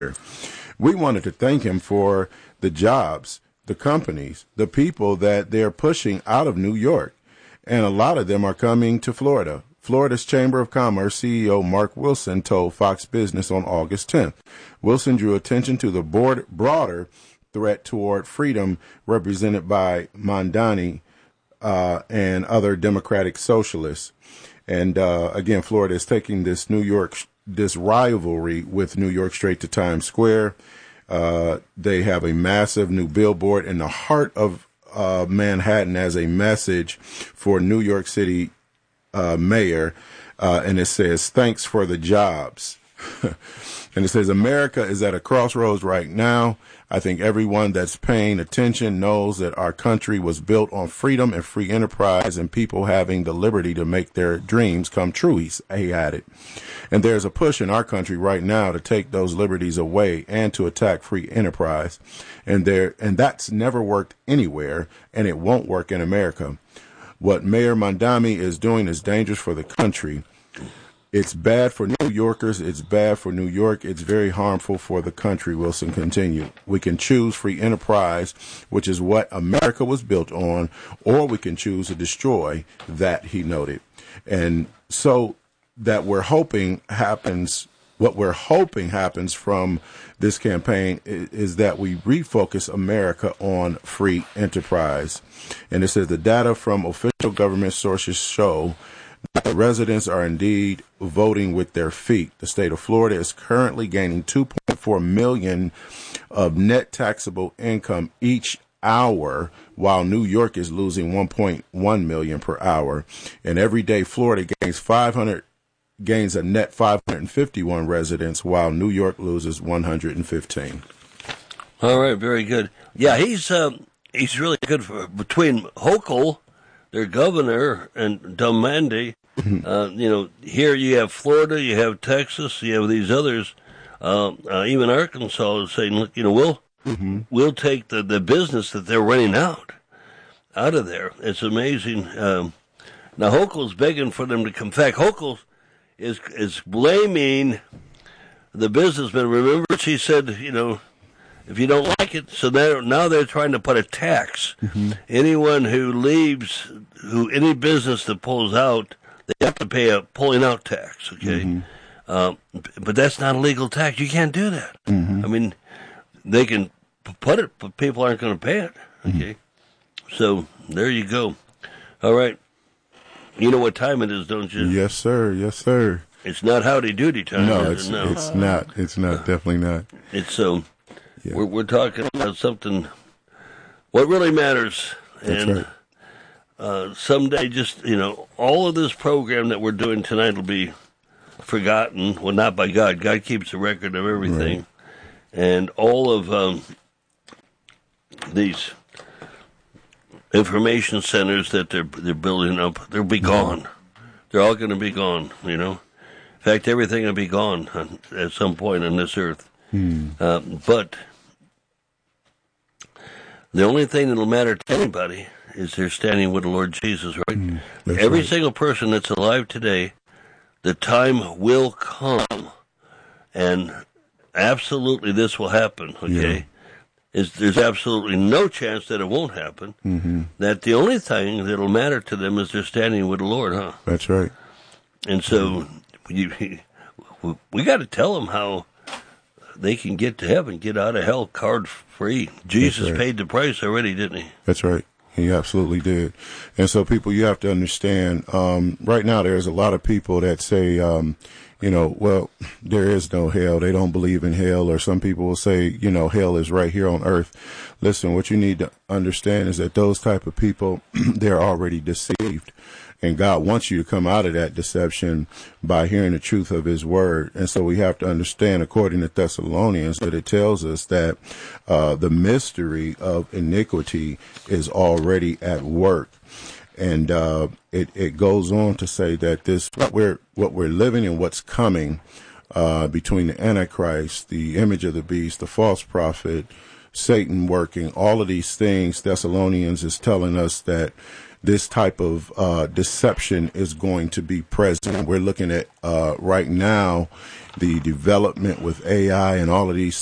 We wanted to thank him for the jobs, the companies, the people that they're pushing out of New York. And a lot of them are coming to Florida. Florida's Chamber of Commerce CEO Mark Wilson told Fox Business on August 10th. Wilson drew attention to the broader threat toward freedom represented by Mamdani and other democratic socialists. And again, Florida is taking this rivalry with New York straight to Times Square. They have a massive new billboard in the heart of Manhattan as a message for New York City mayor, and it says, "Thanks for the jobs." And it says, "America is at a crossroads right now. I think everyone that's paying attention knows that our country was built on freedom and free enterprise and people having the liberty to make their dreams come true," he added. "And there's a push in our country right now to take those liberties away and to attack free enterprise. And that's never worked anywhere, and it won't work in America. What Mayor Mamdani is doing is dangerous for the country. It's bad for New Yorkers. It's bad for New York. It's very harmful for the country," Wilson continued. "We can choose free enterprise, which is what America was built on, or we can choose to destroy that," he noted. And so what we're hoping happens from this campaign is that we refocus America on free enterprise. And it says the data from official government sources show that residents are indeed voting with their feet. The state of Florida is currently gaining 2.4 million of net taxable income each hour, while New York is losing 1.1 million per hour. And every day Florida gains a net 551 residents, while New York loses 115. All right, very good. Yeah, he's really good between Hochul, their governor, and Domandi. Here you have Florida, you have Texas, you have these others. Even Arkansas is saying, look, we'll take the business that they're running out of there. It's amazing. Now Hochul's begging for them to come back. Hochul is blaming the businessmen. Remember, she said, if you don't like it, so now they're trying to put a tax. Mm-hmm. Anyone who leaves, any business that pulls out, they have to pay a pulling out tax. Okay, mm-hmm. But that's not a legal tax. You can't do that. Mm-hmm. I mean, they can put it, but people aren't going to pay it. Okay, so there you go. All right, you know what time it is, don't you? Yes, sir. Yes, sir. It's not howdy doody time. No, it's not. It's not. Definitely not. It's so. Yeah. We're talking about something, what really matters. That's and right. Someday, just, all of this program that we're doing tonight will be forgotten. Well, not by God. God keeps a record of everything. Right. And all of these information centers that they're building up, they'll be gone. They're all going to be gone, In fact, everything will be gone at some point on this earth. But the only thing that'll matter to anybody is they're standing with the Lord Jesus, right? Every single person that's alive today, the time will come, and absolutely this will happen, okay? Yeah. There's absolutely no chance that it won't happen. Mm-hmm. That the only thing that'll matter to them is they're standing with the Lord, huh? That's right. And so we got to tell them how they can get to heaven, get out of hell card free. Jesus paid the price already, didn't he? That's right. He absolutely did. And so people, you have to understand, right now there's a lot of people that say, well, there is no hell. They don't believe in hell. Or some people will say, hell is right here on earth. Listen, what you need to understand is that those type of people, they're already deceived. And God wants you to come out of that deception by hearing the truth of his word. And so we have to understand, according to Thessalonians, that it tells us that the mystery of iniquity is already at work. And it goes on to say that what we're living and what's coming between the Antichrist, the image of the beast, the false prophet, Satan working, all of these things, Thessalonians is telling us that this type of deception is going to be present. We're looking at right now the development with AI and all of these